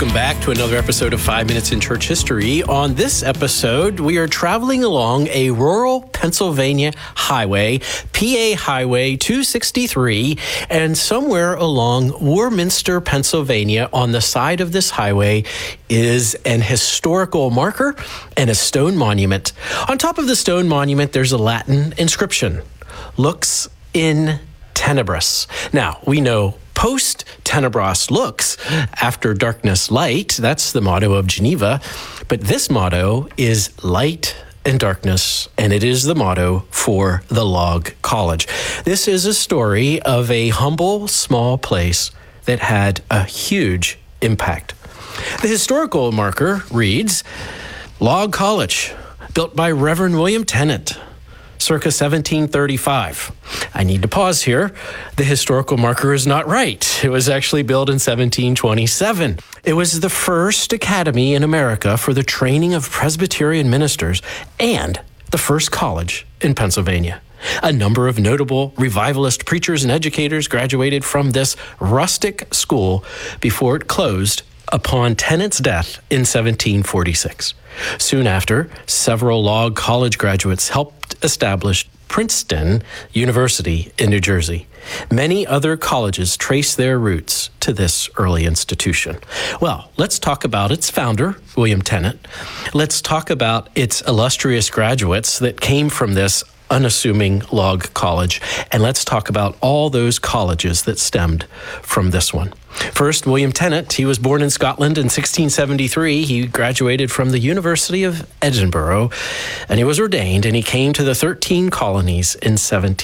Welcome back to another episode of 5 Minutes in Church History. On this episode, we are traveling along a rural Pennsylvania highway, PA Highway 263, and somewhere along Warminster, Pennsylvania, on the side of this highway is an historical marker and a stone monument. On top of the stone monument, there's a Latin inscription, Lux in Tenebris. Now, we know post tenebras lux, after darkness light. That's the motto of Geneva. But this motto is light and darkness, and it is the motto for the Log College. This is a story of a humble, small place that had a huge impact. The historical marker reads, Log College, built by Reverend William Tennant, circa 1735. I need to pause here. The historical marker is not right. It was actually built in 1727. It was the first academy in America for the training of Presbyterian ministers and the first college in Pennsylvania. A number of notable revivalist preachers and educators graduated from this rustic school before it closed upon Tennant's death in 1746. Soon after, several Log College graduates helped establish Princeton University in New Jersey. Many other colleges trace their roots to this early institution. Well, let's talk about its founder, William Tennant. Let's talk about its illustrious graduates that came from this unassuming Log College, and let's talk about all those colleges that stemmed from this one. First, William Tennant. He was born in Scotland in 1673. He graduated from the University of Edinburgh, and he was ordained, and he came to the 13 colonies in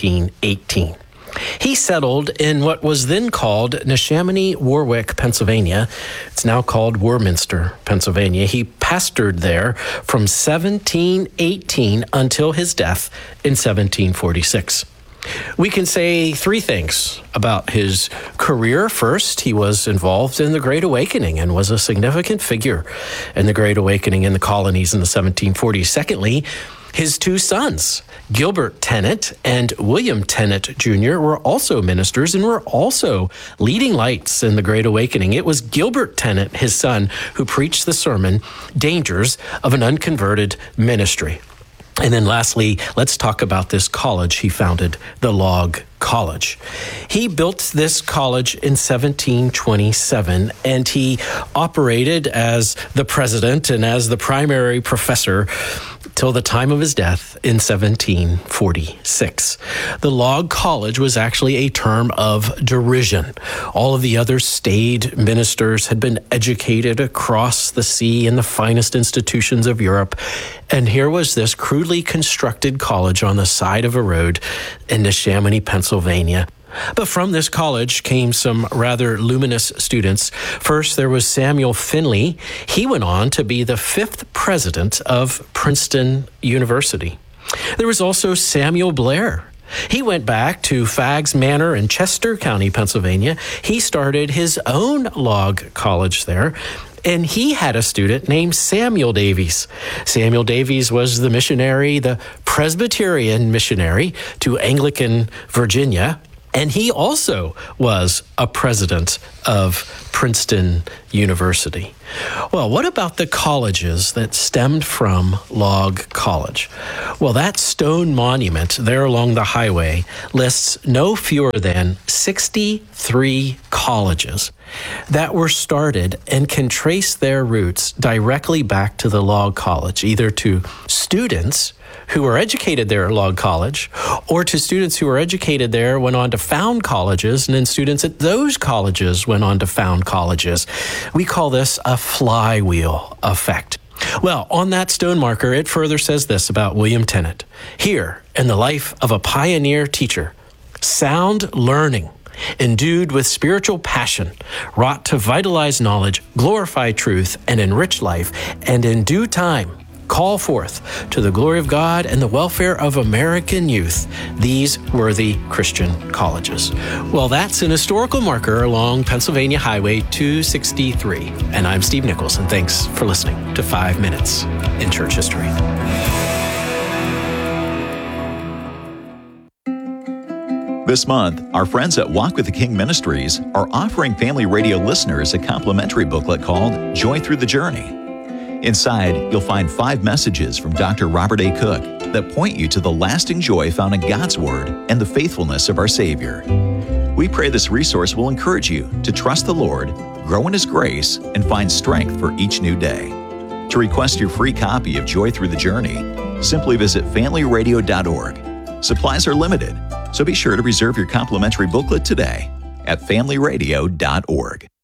1718. He settled in what was then called Neshaminy, Warwick, Pennsylvania. It's now called Warminster, Pennsylvania. He pastored there from 1718 until his death in 1746. We can say three things about his career. First, he was involved in the Great Awakening and was a significant figure in the Great Awakening in the colonies in the 1740s. Secondly, his two sons, Gilbert Tennant and William Tennant Jr., were also ministers and were also leading lights in the Great Awakening. It was Gilbert Tennant, his son, who preached the sermon, Dangers of an Unconverted Ministry. And then lastly, let's talk about this college he founded, the Log College. He built this college in 1727, and he operated as the president and as the primary professor till the time of his death in 1746. The Log College was actually a term of derision. All of the other staid ministers had been educated across the sea in the finest institutions of Europe, and here was this crudely constructed college on the side of a road in Neshaminy, Pennsylvania. But from this college came some rather luminous students. First, there was Samuel Finley. He went on to be the 5th president of Princeton University. There was also Samuel Blair. He went back to Fags Manor in Chester County, Pennsylvania. He started his own Log College there, and he had a student named Samuel Davies. Samuel Davies was the missionary, the Presbyterian missionary to Anglican Virginia, and he also was a president of Princeton University. Well, what about the colleges that stemmed from Log College? Well, that stone monument there along the highway lists no fewer than 63 colleges that were started and can trace their roots directly back to the Log College, either to students who were educated there at Log College, or to students who were educated there, went on to found colleges, and then students at those colleges went on to found colleges. We call this a flywheel effect. Well, on that stone marker, it further says this about William Tennant. Here, in the life of a pioneer teacher, sound learning, endued with spiritual passion, wrought to vitalize knowledge, glorify truth, and enrich life, and in due time, call forth to the glory of God and the welfare of American youth these worthy Christian colleges. Well, that's an historical marker along Pennsylvania Highway 263. And I'm Steve Nichols, and thanks for listening to 5 Minutes in Church History. This month, our friends at Walk with the King Ministries are offering Family Radio listeners a complimentary booklet called Joy Through the Journey. Inside, you'll find 5 messages from Dr. Robert A. Cook that point you to the lasting joy found in God's Word and the faithfulness of our Savior. We pray this resource will encourage you to trust the Lord, grow in His grace, and find strength for each new day. To request your free copy of Joy Through the Journey, simply visit familyradio.org. Supplies are limited, so be sure to reserve your complimentary booklet today at familyradio.org.